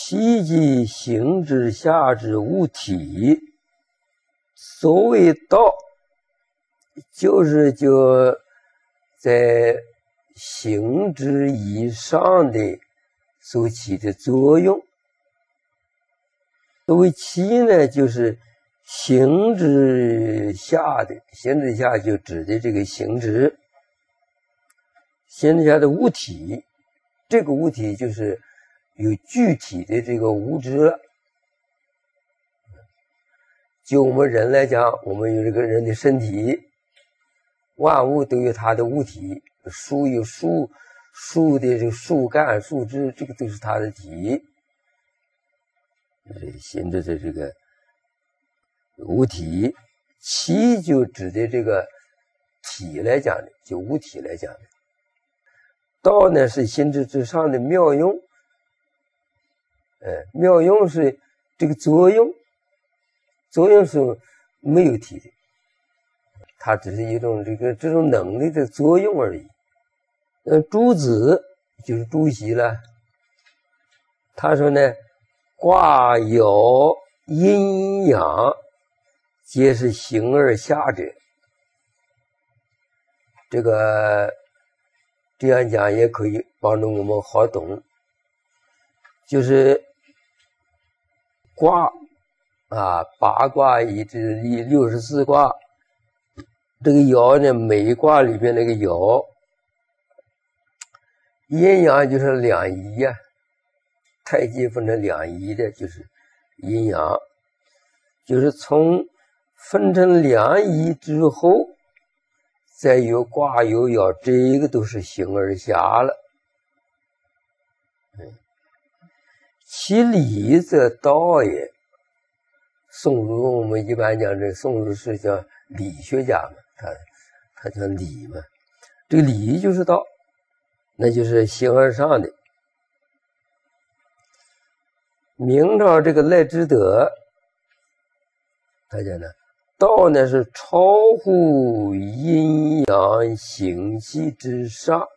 其即行之下之物体。所谓道，就是在行之以上的所起的作用。所谓其呢，就是行之下的，行之下就指的这个行之，行之下的物体。这个物体就是有具体的这个物质了。就我们人来讲，我们有这个人的身体，万物都有它的物体，树有树的这个树干、树枝，这个都是它的体。行着的这个物体，其就指的这个体来讲的，就物体来讲的。道呢是心智之上的妙用，妙用是这个作用，作用是没有体的，它只是一种这种能力的作用而已。朱子就是朱熹了，他说呢，卦爻阴阳皆是形而下者。这个这样讲也可以帮助我们好懂，就是卦八卦以至64卦，这个爻呢，每一卦里边那个爻，阴阳就是两仪啊，太极分成两仪的就是阴阳，就是从分成两仪之后，再有卦有爻，这个都是形而下了。其理则道也。宋儒我们一般讲，这宋儒是叫理学家嘛，他叫理嘛，这个理就是道，那就是形而上的。明朝这个赖之德，他讲呢，道呢是超乎阴阳行气之上，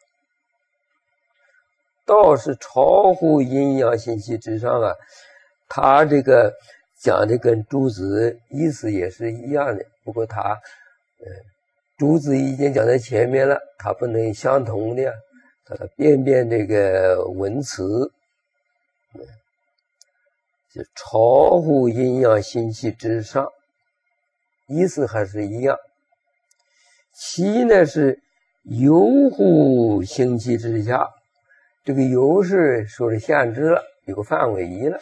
道是超乎阴阳行气之上啊。他这个讲的跟朱子意思也是一样的，不过他朱子已经讲在前面了，他不能相同的，他变这个文词，就超乎阴阳行气之上，意思还是一样。其呢是游乎行气之下，这个游是说是限制了，有个范围了。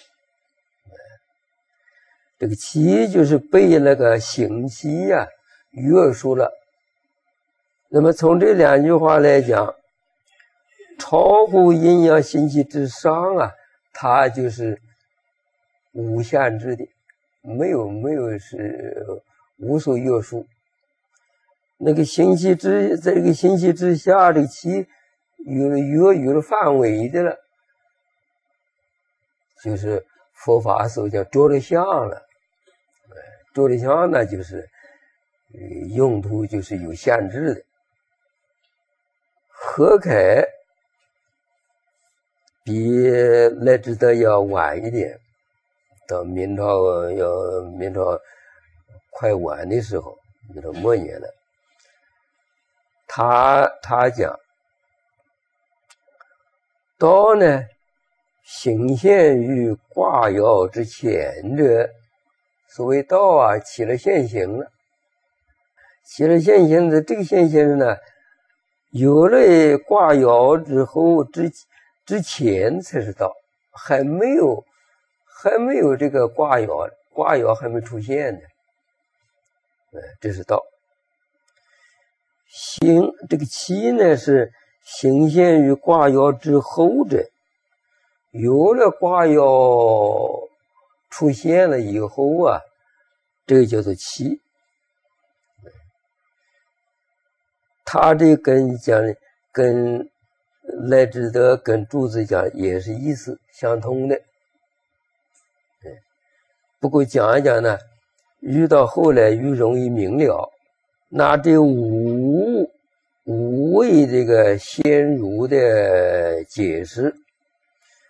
这个其就是被那个行气呀约束了。那么从这两句话来讲，超乎阴阳行气之上啊，它就是无限制的，没有是无所约束。那个行气在这个行气之下，这个气有了范围的了，就是佛法所讲着了相了。着了相呢，就是用途就是有限制的。何凯比赖之德要晚一点，到明朝快晚的时候，明朝末年了。他讲道呢，行现于卦爻之前者。所谓道啊，起了现行了，起了现行的这个现行呢，有了卦爻之后之前才是道，还没有这个卦爻还没出现呢，这是道。这个其呢是行现于卦爻之后者，有了卦爻出现了以后啊，这个叫做其。他这跟赖之德跟朱子讲也是意思相通的。不过讲一讲呢，遇到后来愈容易明了。拿这五位这个先儒的解释